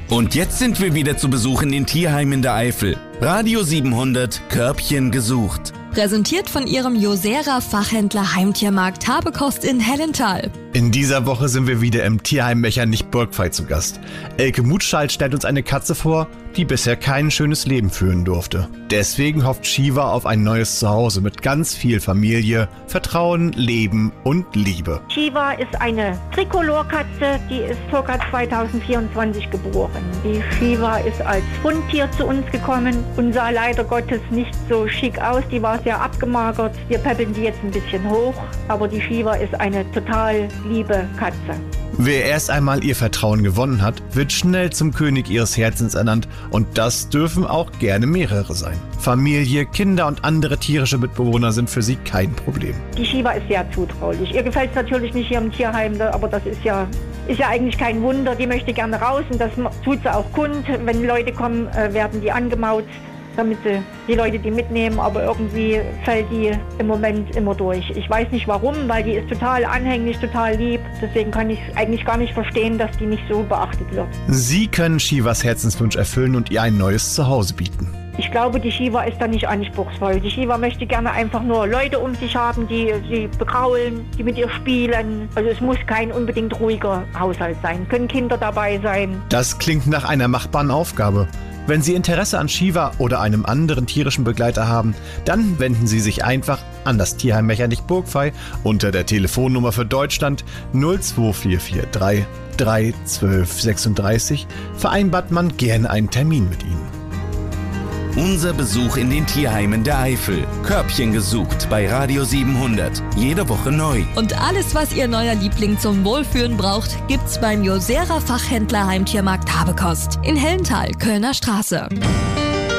Und jetzt sind wir wieder zu Besuch in den Tierheimen der Eifel. Radio 700, Körbchen gesucht. Präsentiert von Ihrem Josera Fachhändler Heimtiermarkt Habekost in Hellenthal. In dieser Woche sind wir wieder im Tierheim Mechernich-Burgfey zu Gast. Elke Mutschalt stellt uns eine Katze vor, die bisher kein schönes Leben führen durfte. Deswegen hofft Shiva auf ein neues Zuhause mit ganz viel Familie, Vertrauen, Leben und Liebe. Shiva ist eine Tricolor-Katze, die ist ca. 2024 geboren. Die Shiva ist als Fundtier zu uns gekommen und sah leider Gottes nicht so schick aus. Die war sehr abgemagert. Wir peppeln die jetzt ein bisschen hoch, aber die Shiva ist eine total liebe Katze. Wer erst einmal ihr Vertrauen gewonnen hat, wird schnell zum König ihres Herzens ernannt und das dürfen auch gerne mehrere sein. Familie, Kinder und andere tierische Mitbewohner sind für sie kein Problem. Die Shiva ist sehr zutraulich. Ihr gefällt es natürlich nicht hier im Tierheim, aber das ist ja eigentlich kein Wunder. Die möchte gerne raus und das tut sie auch kund. Wenn Leute kommen, werden die angemaut, damit sie die Leute die mitnehmen, aber irgendwie fällt die im Moment immer durch. Ich weiß nicht warum, weil die ist total anhänglich, total lieb. Deswegen kann ich eigentlich gar nicht verstehen, dass die nicht so beachtet wird. Sie können Shivas Herzenswunsch erfüllen und ihr ein neues Zuhause bieten. Ich glaube, die Shiva ist da nicht anspruchsvoll. Die Shiva möchte gerne einfach nur Leute um sich haben, die sie bekraulen, die mit ihr spielen. Also es muss kein unbedingt ruhiger Haushalt sein. Können Kinder dabei sein. Das klingt nach einer machbaren Aufgabe. Wenn Sie Interesse an Shiva oder einem anderen tierischen Begleiter haben, dann wenden Sie sich einfach an das Tierheim Mechernich-Burgfey unter der Telefonnummer für Deutschland 02443 312 36. Vereinbart man gerne einen Termin mit Ihnen. Unser Besuch in den Tierheimen der Eifel. Körbchen gesucht bei Radio 700. Jede Woche neu. Und alles, was Ihr neuer Liebling zum Wohlfühlen braucht, gibt's beim Josera Fachhändler Heimtiermarkt Habekost in Hellenthal, Kölner Straße.